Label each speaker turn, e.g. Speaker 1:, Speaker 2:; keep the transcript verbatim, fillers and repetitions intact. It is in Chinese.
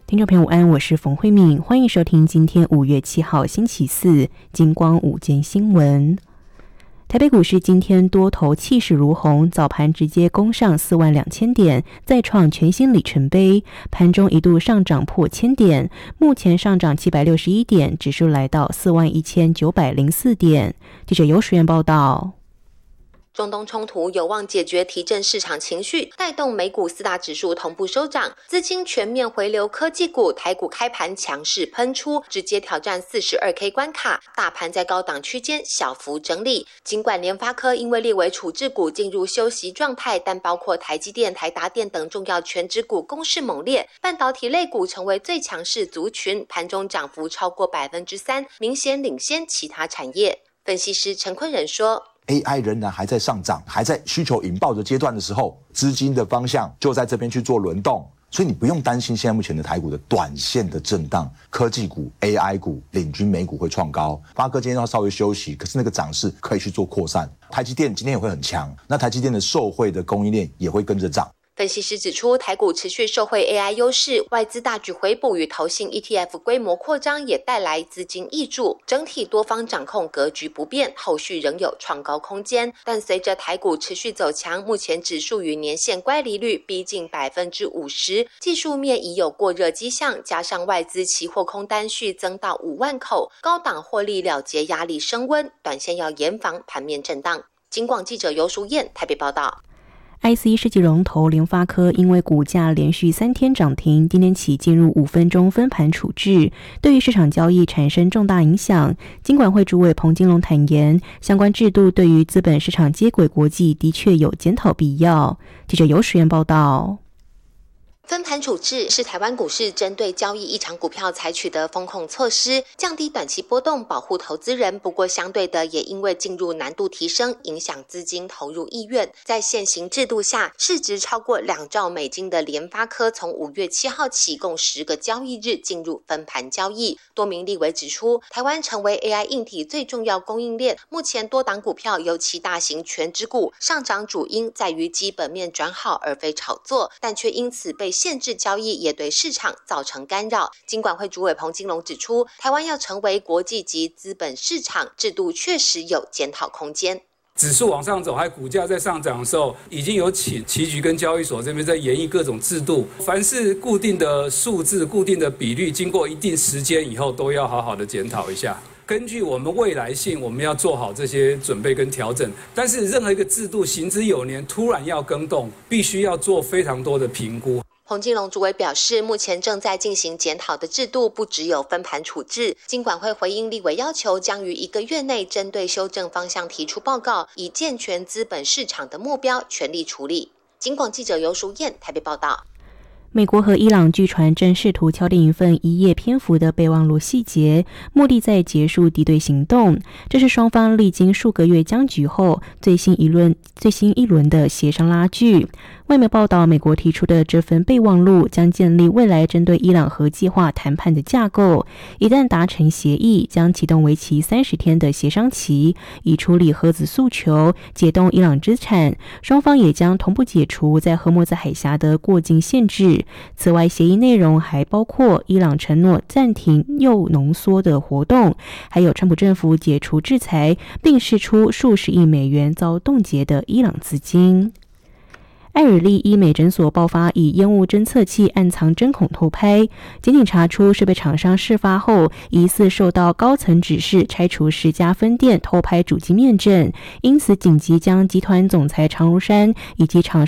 Speaker 1: 听众朋友午安，我是冯慧敏，欢迎收听今天五月七号星期四金光午间新闻。台北股市今天多头气势如虹，早盘直接攻上四万两千点，再创全新里程碑，盘中一度上涨破千点，目前上涨七百六十一点，指数来到四万一千九百零四点。记者尤淑燕报道。
Speaker 2: 中东冲突有望解决，提振市场情绪，带动美股四大指数同步收涨，资金全面回流科技股，台股开盘强势喷出，直接挑战 四十二K 关卡，大盘在高档区间小幅整理。尽管联发科因为列为处置股进入休息状态，但包括台积电、台达电等重要全指股攻势猛烈，半导体类股成为最强势族群，盘中涨幅超过 百分之三， 明显领先其他产业。分析师陈坤仁说
Speaker 3: A I 仍然还在上涨，还在需求引爆的阶段的时候，资金的方向就在这边去做轮动，所以你不用担心现在目前的台股的短线的震荡，科技股、A I 股领军美股会创高。发哥今天要稍微休息，可是那个涨势可以去做扩散。台积电今天也会很强，那台积电的受惠的供应链也会跟着涨。
Speaker 2: 分析师指出，台股持续受惠 A I 优势，外资大举回补与投信 E T F 规模扩张也带来资金挹注，整体多方掌控格局不变，后续仍有创高空间。但随着台股持续走强，目前指数与年线乖离率逼近 百分之五十， 技术面已有过热迹象，加上外资期货空单续增到五万口，高档获利了结压力升温，短线要严防盘面震荡。金广记者尤淑燕台北报道。
Speaker 1: I C 世纪龙头联发科因为股价连续三天涨停，今天起进入五分钟分盘处置，对于市场交易产生重大影响。金管会主委彭金龙坦言，相关制度对于资本市场接轨国际的确有检讨必要。记者尤实验报道。
Speaker 2: 分盘处置是台湾股市针对交易异常股票采取的风控措施，降低短期波动，保护投资人。不过相对的，也因为进入难度提升，影响资金投入意愿。在现行制度下，市值超过两兆美金的联发科，从五月七号起，共十个交易日进入分盘交易。多名立委指出，台湾成为 A I 硬体最重要供应链，目前多档股票，尤其大型全指股上涨主因在于基本面转好，而非炒作，但却因此被限制交易，也对市场造成干扰。金管会主委彭金龙指出，台湾要成为国际级资本市场，制度确实有检讨空间。
Speaker 4: 指数往上走，还股价在上涨的时候，已经有请期局跟交易所这边在研议各种制度，凡是固定的数字、固定的比率，经过一定时间以后，都要好好的检讨一下。根据我们未来性，我们要做好这些准备跟调整。但是任何一个制度行之有年，突然要更动，必须要做非常多的评估。
Speaker 2: 彭金龙主委表示，目前正在进行检讨的制度不只有分盘处置，金管会回应立委要求，将于一个月内针对修正方向提出报告，以健全资本市场的目标全力处理。金广记者尤淑燕台北报道。
Speaker 1: 美国和伊朗据传正试图敲定一份一页篇幅的备忘录细节，目的在结束敌对行动。这是双方历经数个月僵局后最新一轮最新一轮的协商拉锯。外媒报道，美国提出的这份备忘录将建立未来针对伊朗核计划谈判的架构，一旦达成协议，将启动为期三十天的协商期，以处理核子诉求、解冻伊朗资产。双方也将同步解除在荷默兹海峡的过境限制。此外，协议内容还包括伊朗承诺暂停铀浓缩的活动，还有川普政府解除制裁，并释出数十亿美元遭冻结的伊朗资金。艾尔利医美诊所爆发以烟雾侦测器暗藏针孔偷拍，检警查出设备厂商事发后疑似受到高层指示拆除十家分店偷拍主机面诊，因此紧急将集团总裁常如山以及厂